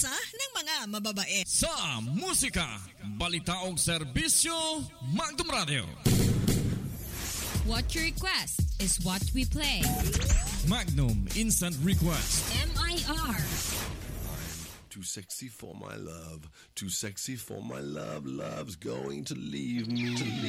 pag-asa ng mga mababae. Sa musika, balitaong serbisyo, Magnum Radio. What you request is what we play. Magnum Instant Request. MIR. Too sexy for my love, too sexy for my love, love's going to leave me.